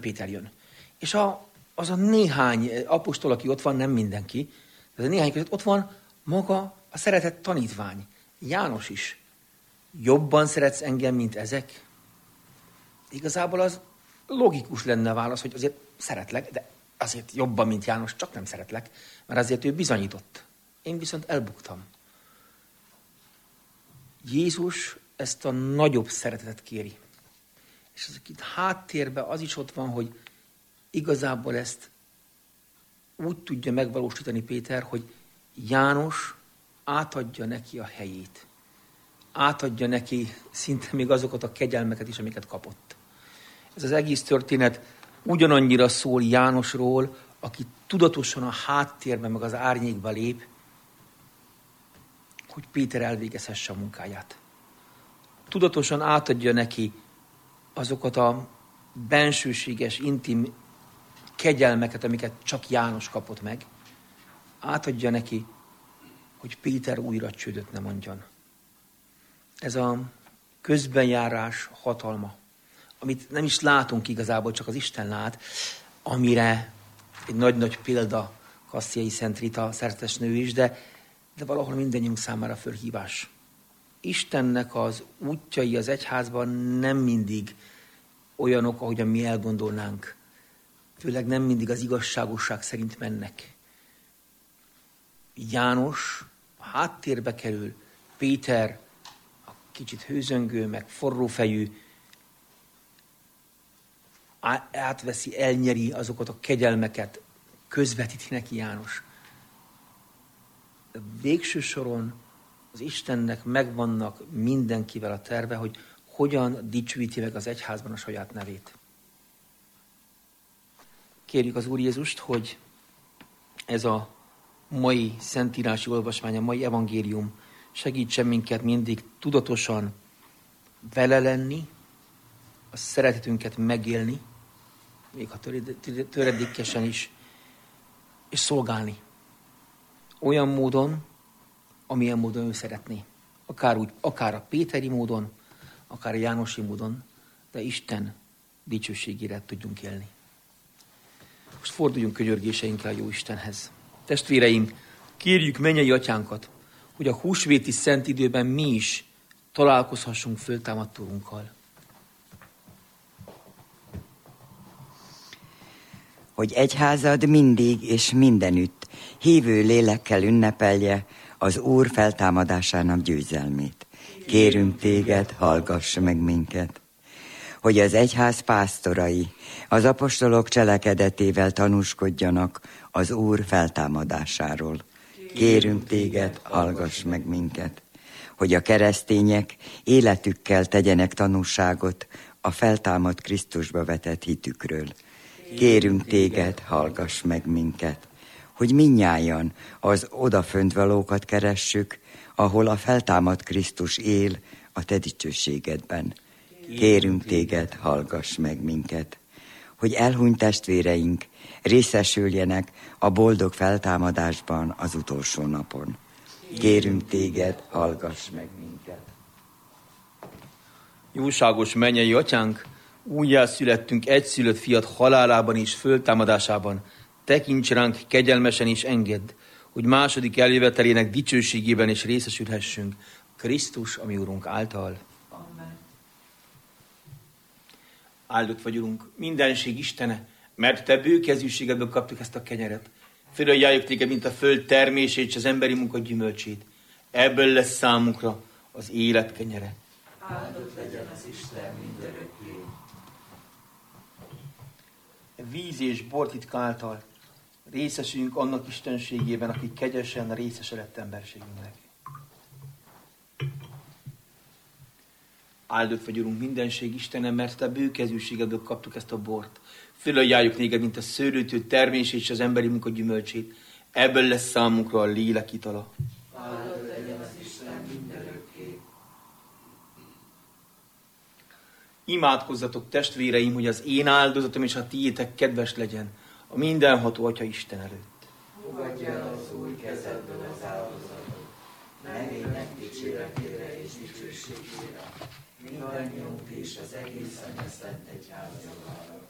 Péter jön. És az a néhány apostol, aki ott van, nem mindenki, de az a néhány között ott van maga a szeretett tanítvány. János is. Jobban szeretsz engem, mint ezek? Igazából az logikus lenne a válasz, hogy azért szeretlek, de azért jobban, mint János, csak nem szeretlek, mert azért ő bizonyított. Én viszont elbuktam. Jézus ezt a nagyobb szeretetet kéri. És az itt háttérben az is ott van, hogy igazából ezt úgy tudja megvalósítani Péter, hogy János átadja neki a helyét. Átadja neki szinte még azokat a kegyelmeket is, amiket kapott. Ez az egész történet ugyanannyira szól Jánosról, aki tudatosan a háttérben, meg az árnyékba lép, hogy Péter elvégezhesse a munkáját. Tudatosan átadja neki azokat a bensőséges, intim kegyelmeket, amiket csak János kapott meg. Átadja neki, hogy Péter újra csődöt ne mondjon. Ez a közbenjárás hatalma, amit nem is látunk igazából, csak az Isten lát, amire egy nagy-nagy példa Kassziai Szent Rita szerzetesnő is, de valahol mindannyiunk számára fölhívás. Istennek az útjai az egyházban nem mindig olyanok, ahogyan mi elgondolnánk. Főleg nem mindig az igazságosság szerint mennek. János a háttérbe kerül, Péter a kicsit hőzöngő, meg forrófejű, átveszi, elnyeri azokat a kegyelmeket, közvetíti neki János. De végső soron az Istennek megvannak mindenkivel a terve, hogy hogyan dicsőíti meg az egyházban a saját nevét. Kérjük az Úr Jézust, hogy ez a mai szentírási olvasmány, a mai evangélium segítsen minket mindig tudatosan vele lenni, a szeretetünket megélni, még ha töredékesen is, és szolgálni. Olyan módon, amilyen módon ő szeretné. Akár a péteri módon, akár a jánosi módon, de Isten dicsőségére tudjunk élni. Most forduljunk könyörgéseinkkel a jó Istenhez. Testvéreim, kérjük mennyei atyánkat, hogy a húsvéti szent időben mi is találkozhassunk föltámadt Urunkkal. Hogy egyházad mindig és mindenütt hívő lélekkel ünnepelje az Úr feltámadásának győzelmét. Kérünk téged, hallgass meg minket. Hogy az egyház pásztorai az apostolok cselekedetével tanúskodjanak az Úr feltámadásáról. Kérünk téged, hallgass meg minket. Hogy a keresztények életükkel tegyenek tanúságot a feltámadt Krisztusba vetett hitükről. Kérünk téged, hallgass meg minket. Hogy mindnyájan az odafönt valókat keressük, ahol a feltámadt Krisztus él a te dicsőségedben. Kérünk téged, hallgass meg minket. Hogy elhunyt testvéreink részesüljenek a boldog feltámadásban az utolsó napon. Kérünk téged, hallgass meg minket. Jóságos mennyei atyánk, újjászülettünk egyszülött fiat halálában és föltámadásában. Tekints ránk kegyelmesen és engedd, hogy második eljövetelének dicsőségében is részesülhessünk. Krisztus, ami Urunk által. Amen. Áldott vagy, Urunk, mindenség Istene, mert te bőkezűségedből kaptuk ezt a kenyeret. Fölöljáljuk téged, mint a föld termését és az emberi munka gyümölcsét. Ebből lesz számunkra az élet kenyere. Áldott legyen az Isten mindörökké. Víz és bor titka által részesüljünk annak istenségében, aki kegyesen részese lett emberségünknek. Áldott vagy, Urunk, mindenség Istene, mert te bőkezűségedből kaptuk ezt a bort. Fölöljáljuk téged, mint a szőlőtő termését és az emberi munka gyümölcsét. Ebből lesz számunkra a lélek itala. Áldott legyen az Isten mindörökké. Imádkozzatok, testvéreim, hogy az én áldozatom és a tiétek kedves legyen a mindenható Atya Isten előtt. Fogadj el az Úr kezedből az áldozatot, nevének dicséretére és dicsőségére, mindannyiunk és az egész Anya Szent Egyház javára.